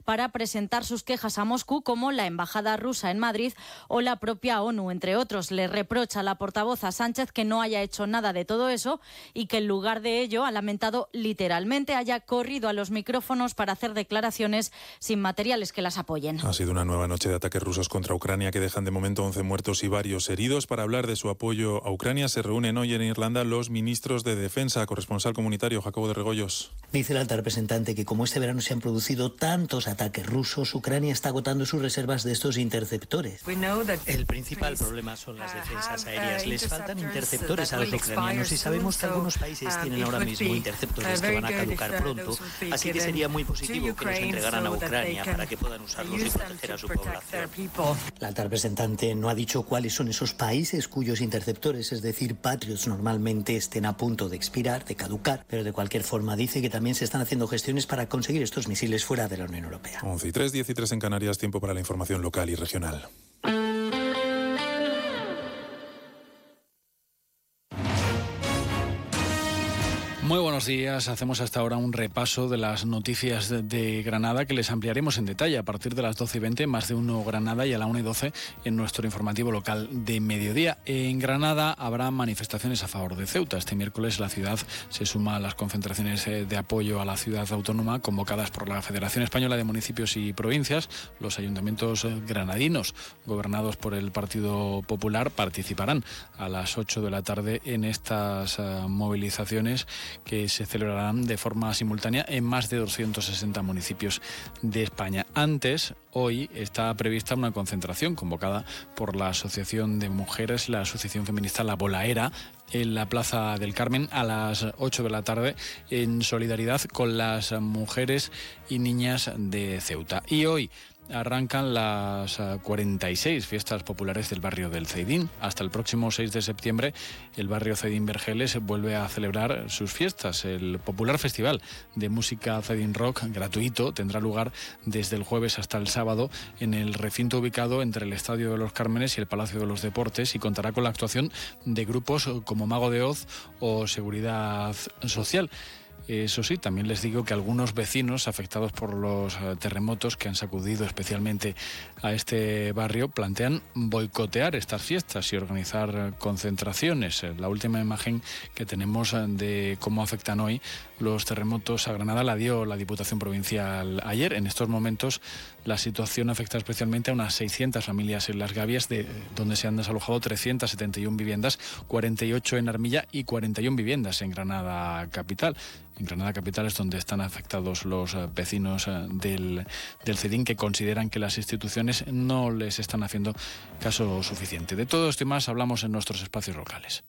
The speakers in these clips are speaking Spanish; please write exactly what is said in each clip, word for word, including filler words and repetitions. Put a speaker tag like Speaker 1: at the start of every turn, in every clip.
Speaker 1: para presentar sus quejas a Moscú, como la embajada rusa en Madrid o la propia ONU, entre otros. Le reprocha la portavoz a Sánchez que no haya hecho nada de todo eso y que en lugar de ello, ha lamentado literalmente, haya corrido a los micrófonos para hacer declaraciones sin materiales que las apoyen.
Speaker 2: Ha sido una nueva noche de ataques rusos contra Ucrania que dejan de momento once muertos y varios heridos. Para hablar de su apoyo a Ucrania se reúnen hoy en Irlanda los ministros de Defensa. Corresponsal comunitario Jacobo de Regoyos.
Speaker 3: Dice el alta representante que como este verano se han producido tantos ataques rusos, Ucrania está agotando sus reservas de estos interceptores.
Speaker 4: El principal problema son las defensas aéreas. Les faltan interceptores a los ucranianos y sabemos que algunos países tienen ahora mismo interceptores que van a caducar pronto, así que sería muy positivo que los entregaran a Ucrania para que puedan usarlos y proteger a su población.
Speaker 3: La alta representante no ha dicho cuáles son esos países cuyos interceptores, es decir, Patriots, normalmente estén a punto de expirar, de caducar, pero de cualquier forma dice que también se están haciendo gestiones para conseguir estos misiles fuera de la Unión Europea.
Speaker 2: once y tres, diez y tres en Canarias, tiempo para la información local y regional.
Speaker 5: Muy buenos días. Hacemos hasta ahora un repaso de las noticias de, de Granada que les ampliaremos en detalle a partir de las doce y veinte, más de uno Granada, y a la una y doce en nuestro informativo local de mediodía. En Granada habrá manifestaciones a favor de Ceuta. Este miércoles la ciudad se suma a las concentraciones de apoyo a la ciudad autónoma convocadas por la Federación Española de Municipios y Provincias. Los ayuntamientos granadinos, gobernados por el Partido Popular, participarán a las ocho de la tarde en estas uh, movilizaciones que se celebrarán de forma simultánea en más de doscientos sesenta municipios de España. Antes, hoy, está prevista una concentración convocada por la Asociación de Mujeres, la Asociación Feminista La Bolaera, en la Plaza del Carmen a las ocho de la tarde, en solidaridad con las mujeres y niñas de Ceuta. Y hoy arrancan las cuarenta y seis fiestas populares del barrio del Ceidín. Hasta el próximo seis de septiembre, el barrio Ceidín Vergeles vuelve a celebrar sus fiestas. El popular festival de música Ceidín Rock, gratuito, tendrá lugar desde el jueves hasta el sábado en el recinto ubicado entre el Estadio de los Cármenes y el Palacio de los Deportes, y contará con la actuación de grupos como Mago de Oz o Seguridad Social. Eso sí, también les digo que algunos vecinos afectados por los terremotos que han sacudido especialmente a este barrio plantean boicotear estas fiestas y organizar concentraciones. La última imagen que tenemos de cómo afectan hoy los terremotos a Granada la dio la Diputación Provincial ayer. En estos momentos la situación afecta especialmente a unas seiscientas familias en Las Gavias, de donde se han desalojado trescientas setenta y una viviendas, cuarenta y ocho en Armilla y cuarenta y una viviendas en Granada capital. En Granada capital es donde están afectados los vecinos del, del Ceidín, que consideran que las instituciones no les están haciendo caso suficiente. De todo esto y más hablamos en nuestros espacios locales.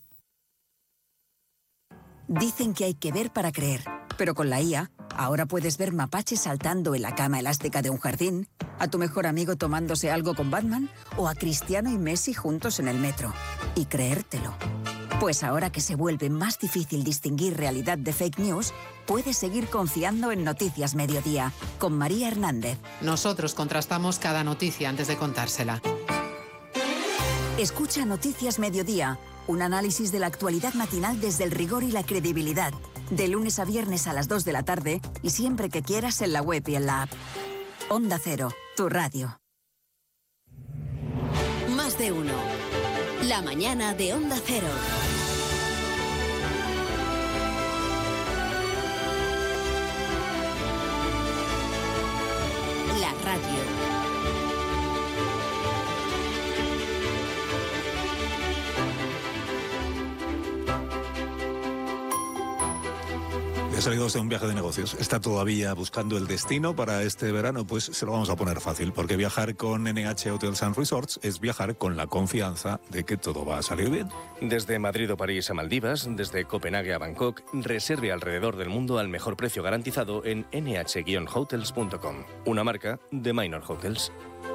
Speaker 6: Dicen que hay que ver para creer, pero con la I A ahora puedes ver mapaches saltando en la cama elástica de un jardín, a tu mejor amigo tomándose algo con Batman o a Cristiano y Messi juntos en el metro. Y creértelo. Pues ahora que se vuelve más difícil distinguir realidad de fake news, puedes seguir confiando en Noticias Mediodía, con María Hernández.
Speaker 7: Nosotros contrastamos cada noticia antes de contársela.
Speaker 6: Escucha Noticias Mediodía, un análisis de la actualidad matinal desde el rigor y la credibilidad. De lunes a viernes a las dos de la tarde y siempre que quieras en la web y en la app. Onda Cero, tu radio.
Speaker 8: Más de uno. La mañana de Onda Cero. La radio.
Speaker 9: He salido de un viaje de negocios. Está todavía buscando el destino para este verano. Pues se lo vamos a poner fácil, porque viajar con N H Hotels and Resorts es viajar con la confianza de que todo va a salir bien.
Speaker 10: Desde Madrid o París a Maldivas, desde Copenhague a Bangkok, reserve alrededor del mundo al mejor precio garantizado en ene hache guion hotels punto com, una marca de Minor Hotels.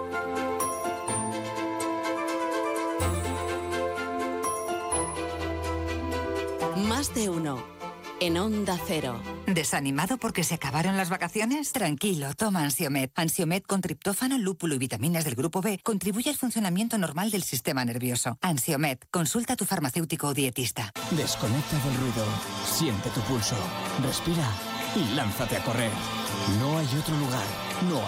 Speaker 8: Más de uno. En Onda Cero.
Speaker 11: ¿Desanimado porque se acabaron las vacaciones? Tranquilo, toma Ansiomed. Ansiomed con triptófano, lúpulo y vitaminas del grupo B contribuye al funcionamiento normal del sistema nervioso. Ansiomed, consulta a tu farmacéutico o dietista.
Speaker 12: Desconecta del ruido, siente tu pulso, respira y lánzate a correr. No hay otro lugar, no hay